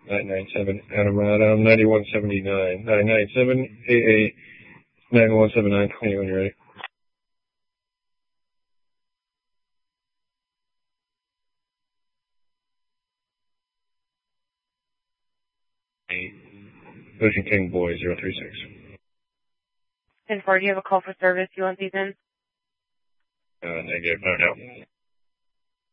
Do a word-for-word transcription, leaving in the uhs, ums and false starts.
nine nine seven Adam Adam ninety-one seventy-nine nine nine seven A A nine one seven nine. Call me when you're ready. Ocean King Boy zero three six. ten four, do you have a call for service you want these in? Uh, negative. No, no.